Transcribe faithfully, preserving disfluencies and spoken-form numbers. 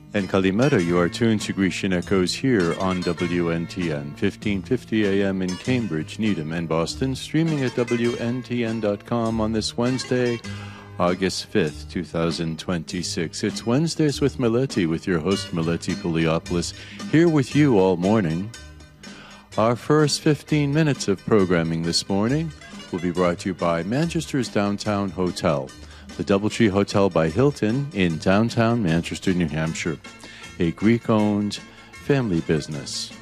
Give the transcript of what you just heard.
And Kalimera, you are tuned to Grecian Echoes here on W N T N, fifteen fifty A M in Cambridge, Needham, and Boston, streaming at W N T N dot com on this Wednesday, August fifth, twenty twenty-six. It's Wednesdays with Meleti, with your host, Meleti Poliopoulos, here with you all morning. Our first fifteen minutes of programming this morning will be brought to you by Manchester's Downtown Hotel, the Doubletree Hotel by Hilton in downtown Manchester, New Hampshire, a Greek-owned family business.